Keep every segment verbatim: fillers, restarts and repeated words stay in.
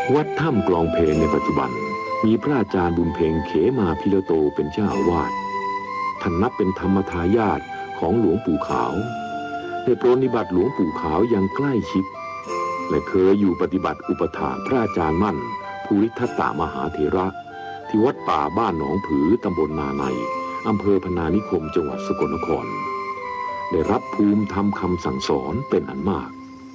วัดถ้ำกลองเพลงในปัจจุบันมีพระอาจารย์บุญเพ็งเขมาพิรโตเป็นเจ้าอาวาสท่านนับเป็นธรรมทายาทของหลวงปู่ขาวได้ปรนนิบัติหลวงปู่ขาวอย่างใกล้ชิดและเคยอยู่ปฏิบัติอุปถากพระอาจารย์มั่นภูริทัตตมหาเถระที่วัดป่าบ้านหนองผือตำบลนาในอำเภอพนานิคมจังหวัดสกลนครได้รับภูมิธรรมคำสั่งสอนเป็นอันมาก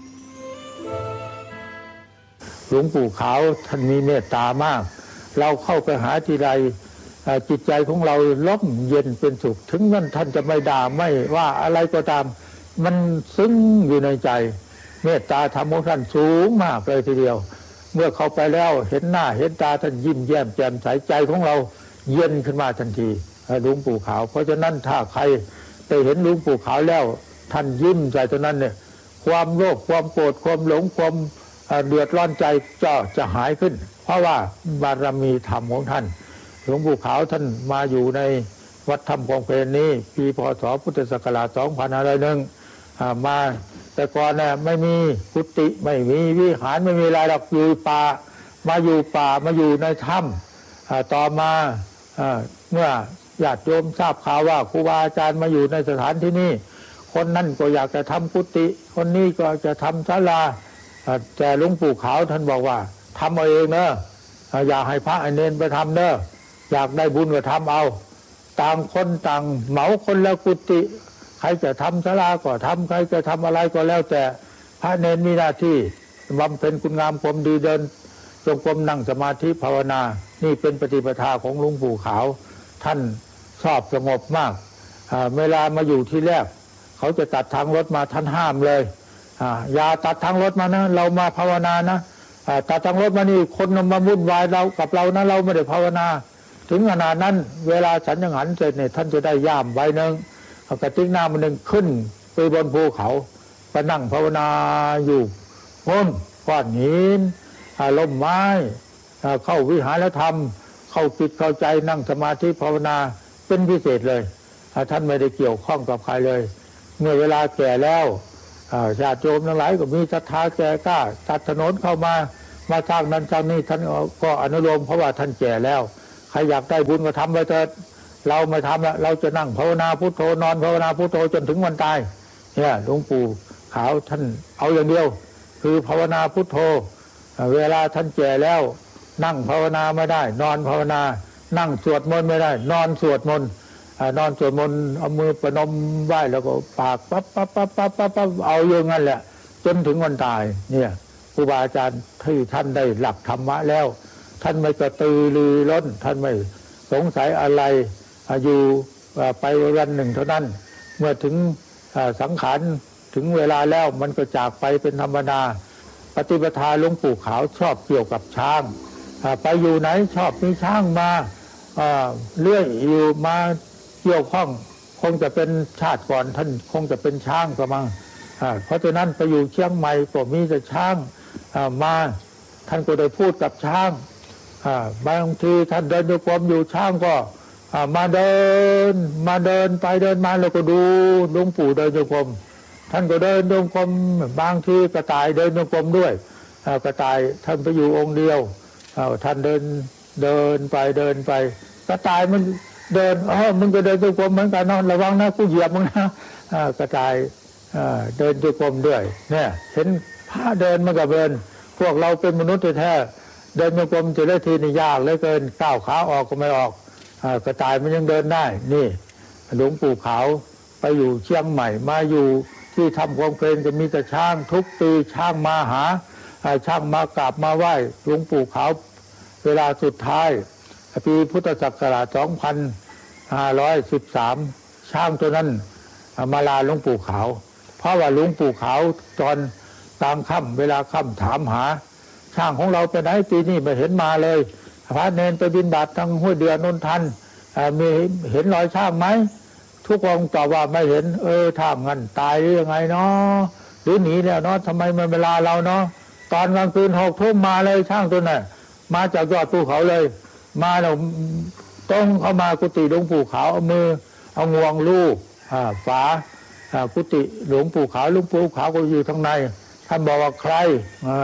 หลวงปู่ขาวท่านมีเมตตามากเราเข้าไปหาทีไรจิตใจของเราร่มเย็นเป็นสุขถึงนั้นท่านจะไม่ด่าไม่ว่าอะไรก็ตามมันซึ้งอยู่ในใจเมตตาธรรมของท่านสูงมากเลยทีเดียวเมื่อเข้าไปแล้วเห็นหน้าเห็นตาท่านยิ้มแย้มแจ่มใสใจของเราเย็นขึ้นมาทันทีหลวงปู่ขาวเพราะฉะนั้นถ้าใครไปเห็นหลวงปู่ขาวแล้วท่านยิ้มใจตอนนั้นเนี่ยความโลภความโกรธความหลงความเดือดร้อนใจจะจะหายขึ้นเพราะว่าบารมีธรรมของท่านหลวงปู่ขาวท่านมาอยู่ในวัดถ้ำกลองเพลนนี้ปีพ.ศ.พุทธศักราชสองพันห้าร้อยหนึ่งมาแต่ก่อนเนี่ยไม่มีกุฏิไม่มีวิหารไม่มีอะไรหรอกอยู่ป่ามาอยู่ป่ามาอยู่ในถ้ำต่อมาเมื่อญาติโยมทราบข่าวว่าครูบาอาจารย์มาอยู่ในสถานที่นี้คนนั้นก็อยากจะทำกุฏิคนนี้ก็จะทำศาลาแต่หลวงปู่ขาวท่านบอกว่าทำเอาเองเนอะอย่าให้พระไอเนนไปทำเนอะอยากได้บุญก็ทำเอาต่างคนต่างเหมาคนละกุฏิใครจะทำศาลาก็ทำใครจะทำอะไรก็แล้วแต่พระเนนมีหน้าที่บำเพ็ญคุณงามความดีเดินจงกรมนั่งสมาธิภาวนานี่เป็นปฏิปทาของหลวงปู่ขาวท่านชอบสงบมากเวลามาอยู่ที่แรกเขาจะตัดทางรถมาท่านห้ามเลยอย่าตัดทางรถมานะเรามาภาวนานะตัดทางรถมานี่คนมาวุ่นวายเรากับเรานะเราไม่ได้ภาวนาถึงขนาดนั้นเวลาฉันยังหันเสร็จเนี่ยท่านจะได้ย่ามไว้นึงกระติกน้ำมันหนึ่งขึ้นไปบนภูเขาไปนั่งภาวนาอยู่บนก้อนหินล้มไม้เข้าวิหารธรรมเข้าจิตเข้าใจนั่งสมาธิภาวนาเป็นพิเศษเลยท่านไม่ได้เกี่ยวข้องกับใครเลยเมื่อเวลาแก่แล้วญาติโยมทั้งหลายก็มีศรัทธาแก่กล้าตัดถนนเข้ามามาสร้างนั้นสร้างนี้ท่านก็อนุโลมเพราะว่าท่านแก่แล้วใครอยากได้บุญก็ทำไปเถิดเราไม่ทำแล้วเราจะนั่งภาวนาพุทโธนอนภาวนาพุทโธจนถึงวันตายเนี่ยหลวงปู่ขาวท่านเอาอย่างเดียวคือภาวนาพุทโธเวลาท่านแก่แล้วนั่งภาวนาไม่ได้นอนภาวนานั่งสวดมนต์ไม่ได้นอนสวดมนต์นอนสวดมนต์เอามือประนมไหว้แล้วก็ปากปั๊บปั๊บปั๊บปั๊บปั๊บปั๊บเอาอย่างนั้นแหละจนถึงวันตายเนี่ยครูบาอาจารย์ที่ท่านได้หลักธรรมะแล้วท่านไม่กระตือรือร้นท่านไม่สงสัยอะไรอยู่ไปวันหนึ่งเท่านั้นเมื่อถึงสังขารถึงเวลาแล้วมันก็จากไปเป็นธรรมดาปฏิปทาหลวงปู่ขาวชอบเกี่ยวกับช้างไปอยู่ไหนชอบมีช้างมาเลื่อยอยู่มาเกี่ยวข้องคงจะเป็นชาติก่อนท่านคงจะเป็นช้างก็มั้งเพราะฉะนั้นไปอยู่เชียงใหม่ก็มีแต่ช้างมาท่านก็ได้พูดกับช้างบางทีท่านเดินโยกมอยู่ช้างก็มาเดินมาเดินไปเดินมาแล้วก็ดูหลวงปู่เดินโยกมท่านก็เดินโยกมบางทีกระต่ายเดินโยกมด้วยกระต่ายท่านไปอยู่องค์เดียวท่านเดินเดินไปเดินไปกระต่ายมันเดินเออมึงก็เดินโยกมเหมือนกันนอนระวังนะกูเหยียบมึงนะกระต่ายเดินโยกมด้วยเนี่ยเห็นพระเดินมันก็เดินพวกเราเป็นมนุษย์แท้เดินโยกมจะได้ทีนี่ยากเหลือเกินก้าวขาออกก็ไม่ออกกระต่ายมันยังเดินได้นี่หลวงปู่ขาวไปอยู่เชียงใหม่มาอยู่ที่ทำความเพลินจะมีแต่ช้างทุกปีช้างมาหาช้างมากราบมาไหว้หลวงปู่ขาวเวลาสุดท้ายปีพุทธศักราชสองพันห้าร้อยสิบสามช้างตัวนั้นมาลาหลวงปู่ขาวเพราะว่าหลวงปู่ขาวตอนกลางค่ำเวลาค่ำถามหาช้างของเราไปไหนปีนี้ไม่เห็นมาเลยพระเนนไปบิณฑบาตทางห้วยเดือนนนทันมีเห็นรอยช้างไหมทุกองตอบว่าไม่เห็นเออทางงั้นตายหรือยังไงเนาะหรือหนีแล้วเนาะทำไมมันเวลาเราเนาะตอนกลางคืนหกทุ่มมาเลยช้างตัวนั้นมาจากยอดภูเขาเลยมาเราต้องเข้ามากุฏิหลวงปู่ขาวเอามือเอางวงลูกฝากุฏิหลวงปู่ขาวหลวงปู่ขาวก็อยู่ข้างในท่านบอกว่าใคร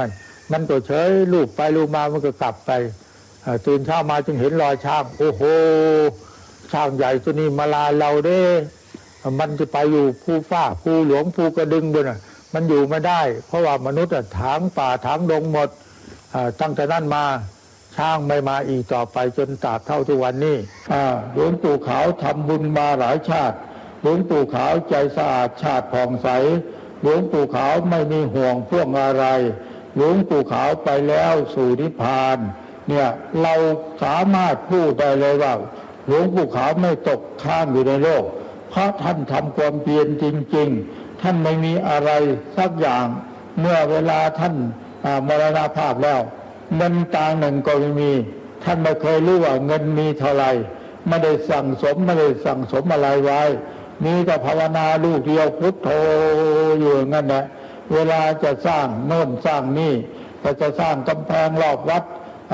มันก็เฉยลูบไปลูบมามันก็กลับไปตื่นเช้ามาจึงเห็นรอยช้างโอ้โหช้างใหญ่ตัวนี้มาลาเราเด้มันจะไปอยู่ภูฟ้าภูหลวงภูกระดึงบนน่ะมันอยู่ไม่ได้เพราะว่ามนุษย์ถางป่าถางดงหมดตั้งแต่นั้นมาช้างไม่มาอีกต่อไปจนตราบเท่าทุกวันนี้หลวงปู่ขาวทำบุญมาหลายชาติหลวงปู่ขาวใจสะอาดชาติผ่องใสหลวงปู่ขาวไม่มีห่วงพวงอะไรหลวงปู่ขาวไปแล้วสู่นิพพานเนี่ยเราสามารถพูดได้เลยว่าหลวงปู่ขาวไม่ตกข้างอยู่ในโลกเพราะท่านทำความเพียรจริงๆท่านไม่มีอะไรสักอย่างเมื่อเวลาท่านมรณภาพแล้วเงินตางหนึ่งก็ไม่มีท่านไม่เคยรู้ว่าเงินมีเท่าไหร่ไม่ได้สั่งสมไม่ได้สั่งสมอะไรไว้มีแต่ภาวนาลูกเดียวพุทโธอยู่งั้นแหละเวลาจะสร้างโน่นสร้างนี่ก็จะสร้างกำแพงรอบวัด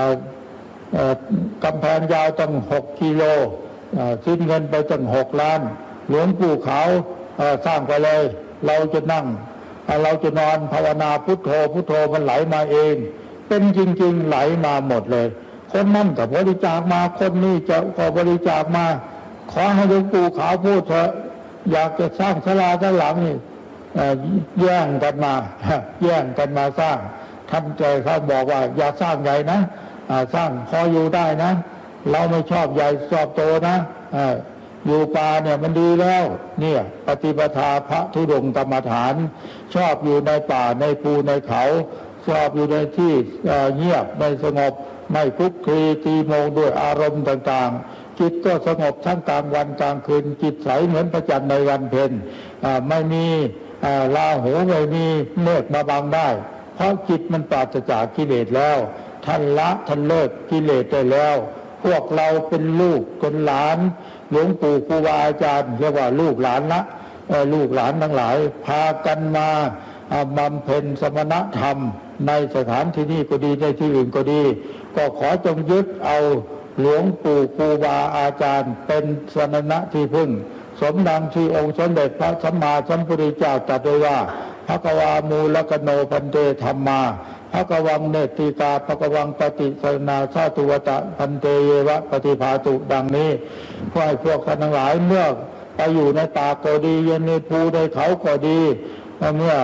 กำแพงยาวตั้งหกกิโลสิ้นเงินไปตั้งหกล้านหลวงปู่ขาวสร้างไปเลยเราจะนั่งเราจะนอนภาวนาพุทโธพุทโธมันไหลมาเองเป็นจริงๆไหลมาหมดเลยคนนั่นกับบริจาคมาคนนี้จะก็บริจาคมาขอให้หลวงปู่ขาวพูดเถอะอยากจะสร้างศาลาด้านหลังนี่แย่งกันมาแย่งกันมาสร้างท่านใจเขาบอกว่าอย่าสร้างใหญ่นะสร้างพออยู่ได้นะเราไม่ชอบใหญ่ชอบโตนะอยู่ป่าเนี่ยมันดีแล้วเนี่ยปฏิปทาพระธุดงค์กรรมฐานชอบอยู่ในป่าในภูในเขาชอบอยู่ในที่เงียบในสงบไม่คลุกคลีตีโมงด้วยอารมณ์ต่างๆจิตก็สงบทั้งกลางวันกลางคืนจิตใสเหมือนพระจันทร์ในวันเพ็ญไม่มีราหูไม่มีเมฆมาบังได้เพราะจิตมันปราศจากกิเลสแล้วท่านละท่านเลิกกิเลสได้แล้วพวกเราเป็นลูกเป็นหลานหลวงปู่ครูบาอาจารย์เรียกว่าลูกหลานละลูกหลานทั้งหลายพากันมาบำเพ็ญสมณธรรมในสถานที่นี้ก็ดีในที่อื่นก็ดีก็ขอจงยึดเอาหลวงปู่ครูบาอาจารย์เป็นสรณะที่พึ่งสมดังที่องค์สมเด็จพระสัมมาสัมพุทธเจ้าตรัสไว้ว่าภความูลกโนพันเตธัมมาภกวังเนติกาภกวังปฏิสนาชาตุวตะพันเตเยวะปฏิภาตุดังนี้ขอให้พวกท่านทั้งหลายเมื่อไปอยู่ในป่าก็ดีอยู่ในภูในเขาก็ดีเมื่อ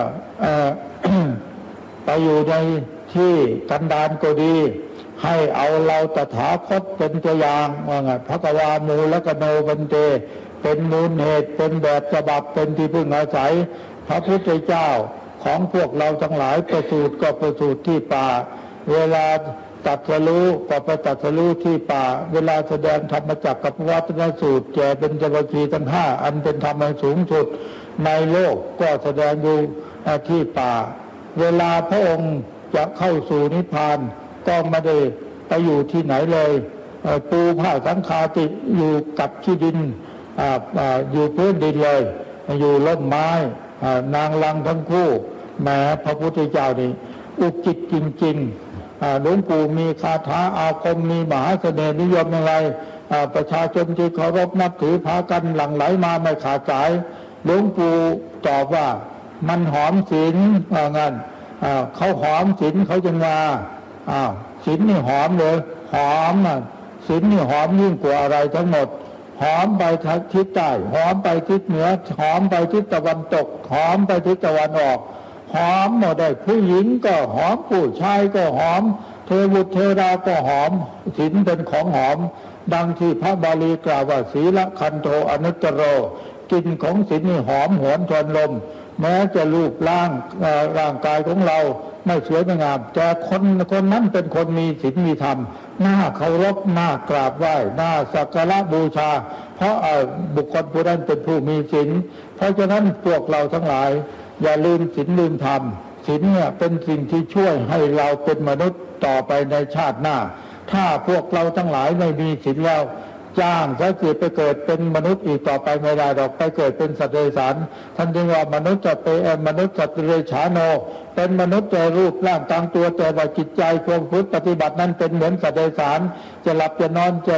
ไปอยู่ในที่กันดารก็ดีให้เอาเราตถาคตเป็นตัวอย่างว่าไงภความูลกโนพันเตเป็นมูลเหตุเป็นแบบฉบับเป็นที่พึ่งอาศัยพระพุทธเจ้าของพวกเราทั้งหลายประสูติก็ประสูติที่ป่าเวลาตรัสรู้ก็ไปตรัสรู้ที่ป่าเวลาแสดงธรรมจักรกับวัฒนสูตรแก่เป็นจวัคคีย์ทั้งห้าอันเป็นธรรมสูงสุดในโลกก็แสดงอยู่ที่ป่าเวลาพระองค์จะเข้าสู่นิพพานก็ไม่ได้ไปอยู่ที่ไหนเลยปูผ้าสังฆาติอยู่กับที่ดินอยู่พื้นดินเลยอยู่ร่มไม้นางลังทั้งคู่แม้พระพุทธเจ้านี่อุจิตจริงๆหลวงปู่มีคาถาอาคมมีมหาเสน่ห์นิยมอะไรประชาชนที่เคารพนับถือพากันหลั่งไหลมาไม่ขาดสายหลวงปู่ตอบว่ามันหอมศีลว่างั้นเขาหอมศีลเขาจึงมาศีลนี่หอมเลยหอมศีลนี่หอมยิ่งกว่าอะไรทั้งหมดหอมไปทิศใต้หอมไปทิศเหนือหอมไปทิศตะวันตกหอมไปทิศตะวันออกหอมหมดได้ผู้หญิงก็หอมผู้ชายก็หอมเทวุตเทวดาก็หอมศีลเป็นของหอมดังที่พระบาลีกล่าวว่าศีลคันโทอนุตตโรกลิ่นของศีลนี่หอมหวนทวนลมแม้จะรูปร่างร่างกายของเราไม่สวยไม่งามแต่คนคนนั้นเป็นคนมีศีลมีธรรมน่าเคารพน่ากราบไหว้น่าสักการะบูชาเพราะบุคคลผู้นั้นเป็นผู้มีศีลเพราะฉะนั้นพวกเราทั้งหลายอย่าลืมศีลลืมธรรมศีลเนี่ยเป็นสิ่งที่ช่วยให้เราเป็นมนุษย์ต่อไปในชาติหน้าถ้าพวกเราทั้งหลายไม่มีศีลแล้วจ้างถ้าเกิดไปเกิดเป็นมนุษย์อีกต่อไปไม่ได้หรอกไปเกิดเป็นสัตว์เดรัจฉานท่านจึงว่ามนุษย์จะเป็นมนุษย์สัตว์เดรัจฉานโนเป็นมนุษย์แต่รูปร่างกลางตัวแต่ว่าจิตใจความพุทธปฏิบัตินั้นเป็นเหมือนสัตว์เดรัจฉานจะหลับจะนอนจะ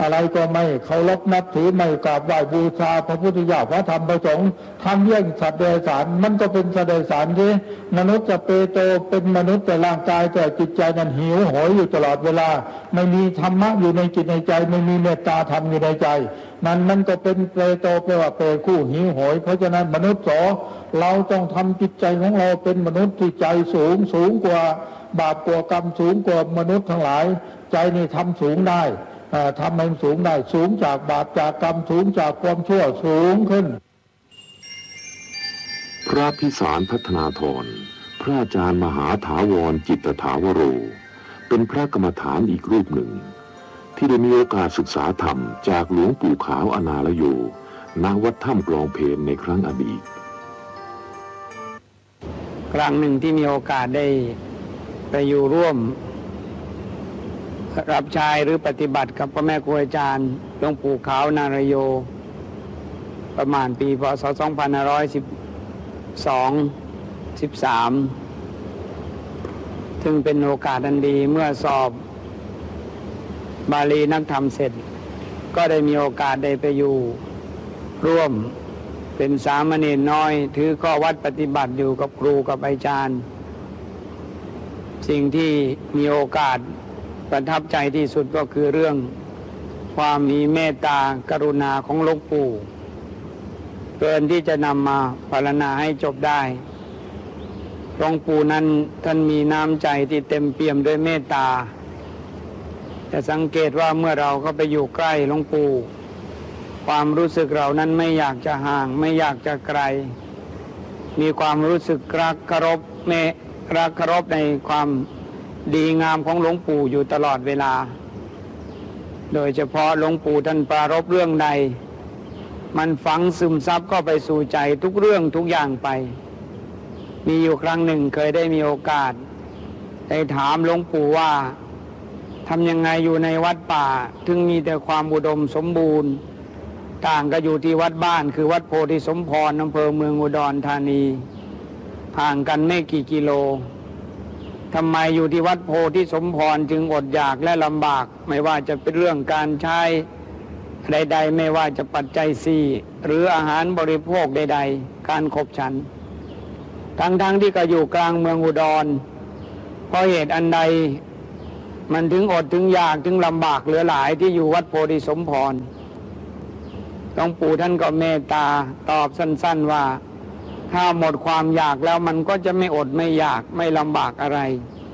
อะไรก็ไม่เคารพนับถือไม่กราบไหว้บูชาพระพุทธเจ้าพระธรรมพระสงฆ์ทำเรื่องสัตว์เดรัจฉานมันก็เป็นสัตว์เดรัจฉานที่มนุษย์จะเปโตเป็นมนุษย์แต่ร่างกายแต่จิตใจนั้นหิวโหยอยู่ตลอดเวลาไม่มีธรรมะอยู่ในจิตในใจไม่มีเมตตาธรรมอยู่ในใจมันมันก็เป็นเปโตแปลว่าเปรคู่หิวโหยเพราะฉะนั้นมนุษย์โสเราต้องทำจิตใจของเราเป็นมนุษย์ที่ใจสูงสูงกว่าบาปกว่ากรรมสูงกว่ามนุษย์ทั้งหลายใจนี่ทำสูงได้ทำให้สูงได้สูงจากบาปจากกรรมสูงจากความชั่วสูงขึ้นพระพิสารพัฒนาธรพระอาจารย์มหาถาวรจิตถาวโรเป็นพระกรรมฐานอีกรูปหนึ่งที่ได้มีโอกาสศึกษาธรรมจากหลวงปู่ขาวอนาลโยณวัดถ้ำกลองเพลในครั้งอดีตครั้งหนึ่งที่มีโอกาสได้ไปอยู่ร่วมรับใช้หรือปฏิบัติกับพระแม่ครูอาจารย์หลวงปู่ขาวนารโยประมาณปีพ.ศ. สองพันห้าร้อยสิบสอง สิบสามซึ่งเป็นโอกาสอันดีเมื่อสอบบาลีนักธรรมเสร็จก็ได้มีโอกาสได้ไปอยู่ร่วมเป็นสามเณรน้อยถือข้อวัดปฏิบัติอยู่กับครูกับอาจารย์สิ่งที่มีโอกาสประทับใจที่สุดก็คือเรื่องความมีเมตตากรุณาของหลวงปู่เกินที่จะนำมาพรรณนาให้จบได้หลวงปู่นั้นท่านมีน้ำใจที่เต็มเปี่ยมด้วยเมตตาจะสังเกตว่าเมื่อเราก็ไปอยู่ใกล้หลวงปู่ความรู้สึกเรานั้นไม่อยากจะห่างไม่อยากจะไกลมีความรู้สึกรักเคารพเมตรักเคารพในความดีงามของหลวงปู่อยู่ตลอดเวลาโดยเฉพาะหลวงปู่ท่านปรารภเรื่องใดมันฝังซึมซับเข้าไปสู่ใจทุกเรื่องทุกอย่างไปมีอยู่ครั้งหนึ่งเคยได้มีโอกาสได้ถามหลวงปู่ว่าทำยังไงอยู่ในวัดป่าถึงมีแต่ความอุดมสมบูรณ์ต่างก็อยู่ที่วัดบ้านคือวัดโพธิสมพรอำเภอเมืองอุดรธานีห่างกันไม่กี่กิโลทำไมอยู่ที่วัดโพธิสมพรจึงอดอยากและลำบากไม่ว่าจะเป็นเรื่องการใช้ใดๆไม่ว่าจะปัจจัยสี่หรืออาหารบริโภคใดๆการขบฉันทั้งๆที่ก็อยู่กลางเมืองอุดรเพราะเหตุอันใดมันถึงอดถึงอยากถึงลำบากเหลือหลายที่อยู่วัดโพธิสมพรหลวงปู่ท่านก็เมตตาตอบสั้นๆว่าถ้าหมดความอยากแล้วมันก็จะไม่อดไม่อยากไม่ลำบากอะไร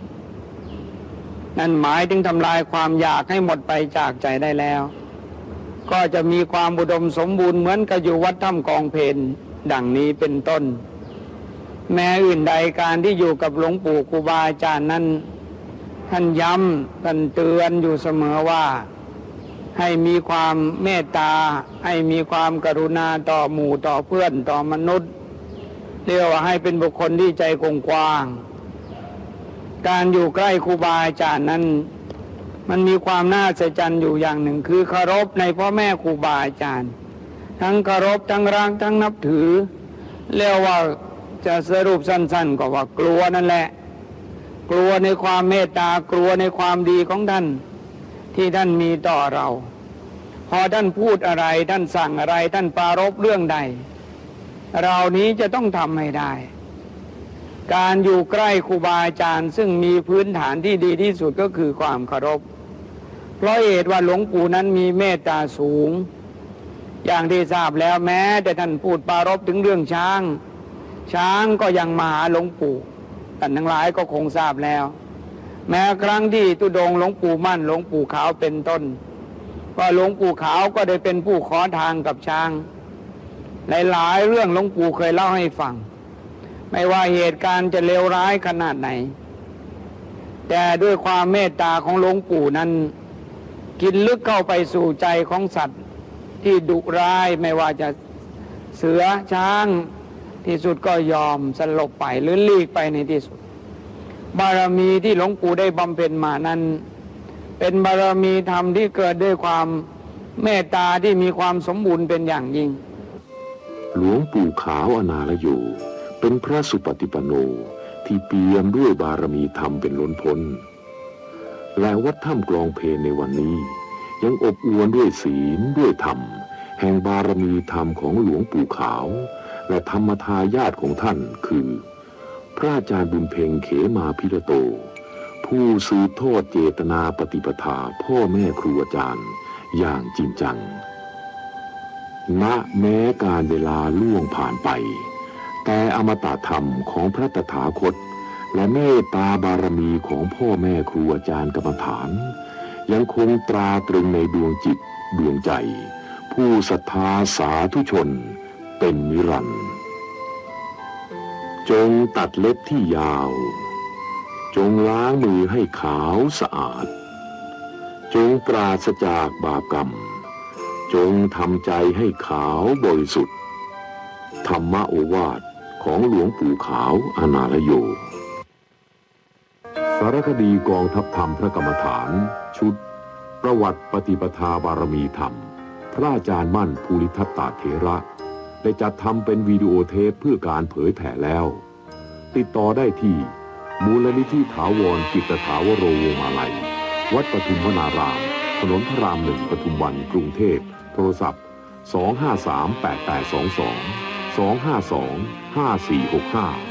นั่นหมายถึงทำลายความอยากให้หมดไปจากใจได้แล้วก็จะมีความอุดมสมบูรณ์เหมือนกับอยู่วัดถ้ำกองเพลดังนี้เป็นต้นแม้อื่นใดการที่อยู่กับหลวงปู่ครูบาอาจารย์นั้นท่านย้ำท่านเตือนอยู่เสมอว่าให้มีความเมตตาให้มีความกรุณาต่อหมู่ต่อเพื่อนต่อมนุษย์เรียกว่าให้เป็นบุคคลที่ใจกว้างการอยู่ใกล้ครูบาอาจารย์นั้นมันมีความน่าอัศจรรย์อยู่อย่างหนึ่งคือเคารพในพ่อแม่ครูบาอาจารย์ทั้งเคารพทั้งรักทั้งนับถือเรียกว่าจะสรุปสั้นๆก็ว่ากลัวนั่นแหละกลัวในความเมตตากลัวในความดีของท่านที่ท่านมีต่อเราพอท่านพูดอะไรท่านสั่งอะไรท่านปรารภเรื่องใดเรานี้จะต้องทำให้ได้การอยู่ใกล้ครูบาอาจารย์ซึ่งมีพื้นฐานที่ดีที่สุดก็คือความเคารพเพราะเหตุว่าหลวงปู่นั้นมีเมตตาสูงอย่างที่ทราบแล้วแม้แต่ท่านพูดปรารภถึงเรื่องช้างช้างก็ยังมาหาหลวงปู่ท่านทั้งหลายก็คงทราบแล้วแม้ครั้งที่ตุดงหลวงปู่มั่นหลวงปู่ขาวเป็นต้นว่าหลวงปู่ขาวก็ได้เป็นผู้ขอทางกับช้างหลายๆเรื่องหลวงปู่เคยเล่าให้ฟังไม่ว่าเหตุการณ์จะเลวร้ายขนาดไหนแต่ด้วยความเมตตาของหลวงปู่นั้นกินลึกเข้าไปสู่ใจของสัตว์ที่ดุร้ายไม่ว่าจะเสือช้างที่สุดก็ยอมสลบไปหรือหลีกไปในที่สุดบารมีที่หลวงปู่ได้บำเพ็ญมานั้นเป็นบารมีธรรมที่เกิดด้วยความเมตตาที่มีความสมบูรณ์เป็นอย่างยิ่งหลวงปู่ขาวอนาลโยเป็นพระสุปฏิปันโนที่เปี่ยมด้วยบารมีธรรมเป็นล้นพ้นและวัดถ้ำกลองเพลในวันนี้ยังอบอวลด้วยศีลด้วยธรรมแห่งบารมีธรรมของหลวงปู่ขาวและธรรมทายาทของท่านคือพระอาจารย์บุญเพ็งเขมาภิรโตผู้สืบทอดเจตนาปฏิปทาพ่อแม่ครูอาจารย์อย่างจริงจังณแม้การเวลาล่วงผ่านไปแต่อมตะธรรมของพระตถาคตและเมตตาบารมีของพ่อแม่ครูอาจารย์กรรมฐานยังคงตราตรึงในดวงจิตดวงใจผู้ศรัทธาสาธุชนเป็นนิรันดร์จงตัดเล็บที่ยาวจงล้างมือให้ขาวสะอาดจงปราศจากบาปกรรมจงทำใจให้ขาวบริสุทธิ์ธรรมโอวาทของหลวงปู่ขาวอนาลโยสารคดีกองทัพธรรมพระกรรมฐานชุดประวัติปฏิปทาบารมีธรรมพระอาจารย์มั่นภูริทัตตเถระได้จัดทำเป็นวิดีโอเทปเพื่อการเผยแผ่แล้วติดต่อได้ที่มูลนิธิถาวรจิตถาวโรวงมาลัยวัดปทุมวนารามถนนพระรามหนึ่งปทุมวันกรุงเทพโทรศัพท์สอง ห้า สาม แปด แปด สอง สอง สอง ห้า สอง ห้า สี่ หก ห้า